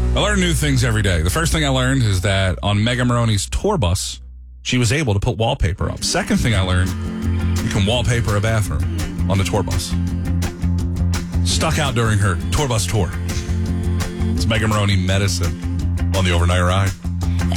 I learn new things every day. The first thing I learned is that on Mega Maroney's tour bus, she was able to put wallpaper up. Second thing I learned, you can wallpaper a bathroom on the tour bus. Stuck out during her tour bus tour. It's Mega Maroney Medicine on the Overnight Ride.